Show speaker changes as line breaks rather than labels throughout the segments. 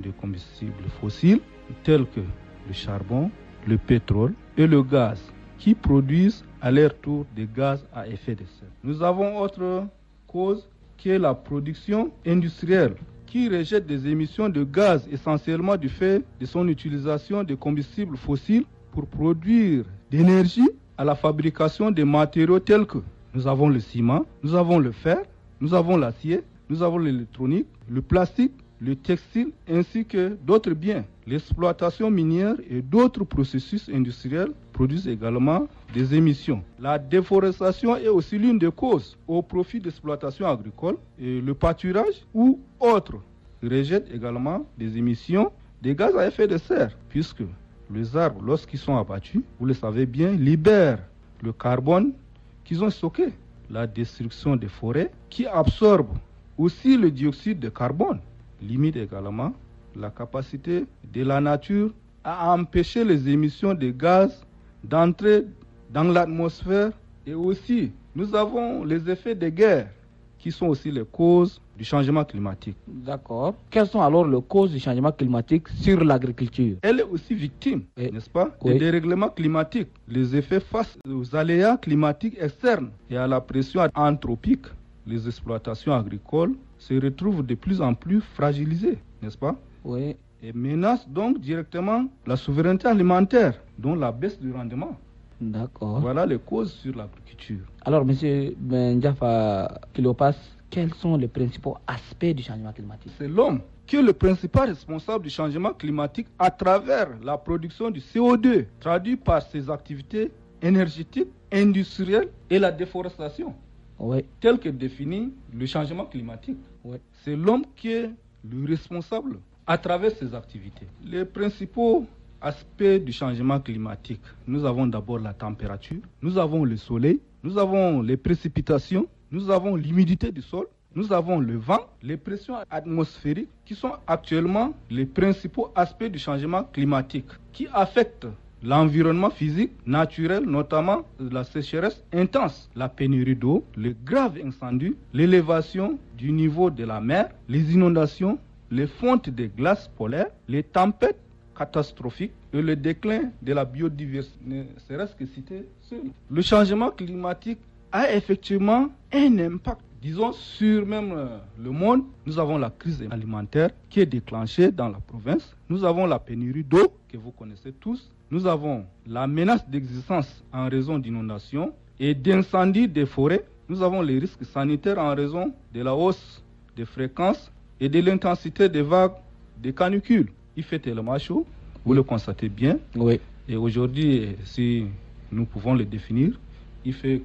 de combustibles fossiles tels que le charbon, le pétrole et le gaz qui produisent à leur tour des gaz à effet de serre. Nous avons autre cause qui est la production industrielle qui rejette des émissions de gaz essentiellement du fait de son utilisation de combustibles fossiles pour produire d'énergie à la fabrication des matériaux tels que nous avons le ciment, nous avons le fer, nous avons l'acier, nous avons l'électronique, le plastique, le textile ainsi que d'autres biens. L'exploitation minière et d'autres processus industriels produisent également des émissions. La déforestation est aussi l'une des causes au profit d'exploitation agricole et le pâturage ou autres rejettent également des émissions de gaz à effet de serre puisque les arbres, lorsqu'ils sont abattus, vous le savez bien, libèrent le carbone qu'ils ont stocké. La destruction des forêts qui absorbe aussi le dioxyde de carbone limite également la capacité de la nature à empêcher les émissions de gaz d'entrer dans l'atmosphère et aussi nous avons les effets des guerres qui sont aussi les causes du changement climatique.
D'accord. Quelles sont alors les causes du changement climatique sur l'agriculture?
Elle est aussi victime, n'est-ce pas,
oui,
des dérèglements climatiques, les effets face aux aléas climatiques externes et à la pression anthropique. Les exploitations agricoles se retrouvent de plus en plus fragilisées, n'est-ce pas?
Oui.
Et menacent donc directement la souveraineté alimentaire, dont la baisse du rendement.
D'accord.
Voilà les causes sur l'agriculture.
Alors, M. Ndiafa Kilopas, quels sont les principaux aspects du changement climatique?
C'est l'homme qui est le principal responsable du changement climatique à travers la production du CO2, traduit par ses activités énergétiques, industrielles et la déforestation.
Oui.
Tel que définit le changement climatique.
Oui.
C'est l'homme qui est le responsable à travers ses activités. Les principaux aspects du changement climatique, nous avons d'abord la température, nous avons le soleil, nous avons les précipitations, nous avons l'humidité du sol, nous avons le vent, les pressions atmosphériques qui sont actuellement les principaux aspects du changement climatique qui affectent l'environnement physique, naturel, notamment la sécheresse intense, la pénurie d'eau, les graves incendies, l'élévation du niveau de la mer, les inondations, les fontes des glaces polaires, les tempêtes catastrophiques et le déclin de la biodiversité, ne serait-ce que citer ceux-là. Le changement climatique a effectivement un impact, disons, sur même le monde. Nous avons la crise alimentaire qui est déclenchée dans la province. Nous avons la pénurie d'eau que vous connaissez tous. Nous avons la menace d'existence en raison d'inondations et d'incendies des forêts. Nous avons les risques sanitaires en raison de la hausse des fréquences et de l'intensité des vagues de canicules. Il fait tellement chaud, vous le constatez bien.
Oui.
Et aujourd'hui, si nous pouvons le définir, il fait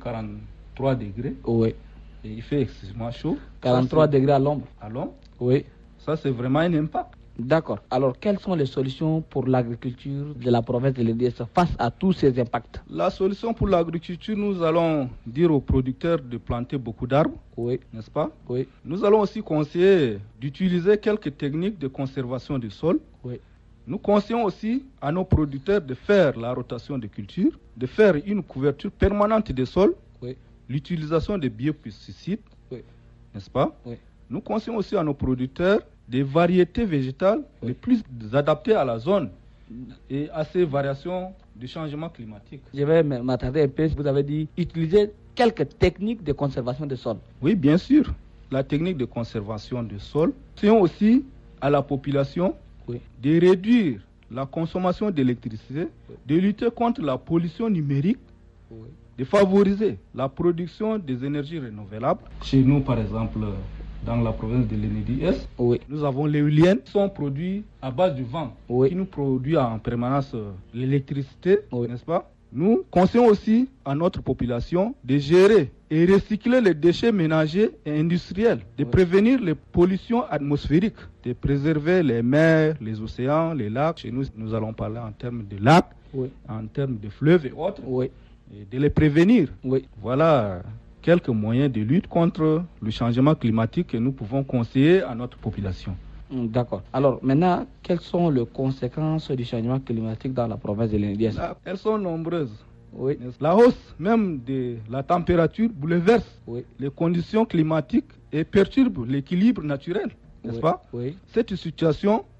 43 degrés.
Oui.
Et il fait excessivement chaud.
43 degrés à l'ombre.
À l'ombre.
Oui.
Ça, c'est vraiment un impact.
D'accord. Alors, quelles sont les solutions pour l'agriculture de la province de l'Indiès face à tous ces impacts?
La solution pour l'agriculture, nous allons dire aux producteurs de planter beaucoup d'arbres,
oui,
n'est-ce pas?
Oui.
Nous allons aussi conseiller d'utiliser quelques techniques de conservation du sol.
Oui.
Nous conseillons aussi à nos producteurs de faire la rotation des cultures, de faire une couverture permanente des sols,
oui,
l'utilisation des biopesticides,
oui,
n'est-ce pas?
Oui.
Nous conseillons aussi à nos producteurs des variétés végétales les plus adaptées à la zone et à ces variations du changement climatique.
Je vais m'attarder un peu. Vous avez dit utiliser quelques techniques de conservation des sols.
Oui, bien sûr. La technique de conservation des sols. C'est aussi à la population de réduire la consommation d'électricité, de lutter contre la pollution numérique, de favoriser la production des énergies renouvelables. Chez nous, par exemple, dans la province de l'Indiès, nous avons l'éolienne qui sont produits à base du vent, qui nous produit en permanence l'électricité, n'est-ce pas? Nous conseillons aussi à notre population de gérer et recycler les déchets ménagers et industriels, de prévenir les pollutions atmosphériques, de préserver les mers, les océans, les lacs. Chez nous, nous allons parler en termes de lacs, en termes de fleuves et autres, et de les prévenir. Voilà quelques moyens de lutte contre le changement climatique que nous pouvons conseiller à notre population.
D'accord. Alors maintenant, quelles sont les conséquences du changement climatique dans la province de l'Indiès?
Elles sont nombreuses.
Oui.
La hausse même de la température bouleverse les conditions climatiques et perturbe l'équilibre naturel, n'est-ce pas?
Oui.
Cette situation